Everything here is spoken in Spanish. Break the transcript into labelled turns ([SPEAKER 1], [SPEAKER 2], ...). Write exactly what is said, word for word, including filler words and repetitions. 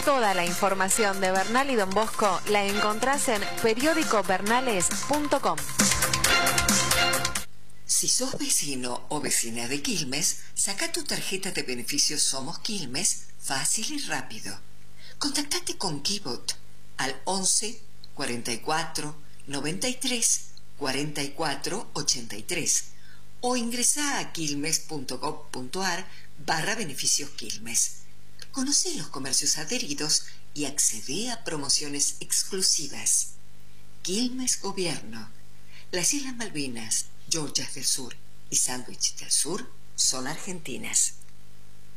[SPEAKER 1] Toda la información de Bernal y Don Bosco la encontrás en periódico bernales punto com.
[SPEAKER 2] Si sos vecino o vecina de Quilmes, saca tu tarjeta de beneficios Somos Quilmes fácil y rápido. Contactate con Kibot al once, cuarenta y cuatro, noventa y tres, cuarenta y cuatro, ochenta y tres o ingresa a quilmes punto gob punto ar barra beneficios Quilmes. Conoce los comercios adheridos y accede a promociones exclusivas. Quilmes Gobierno. Las Islas Malvinas, Georgias del Sur y Sandwich del Sur son argentinas.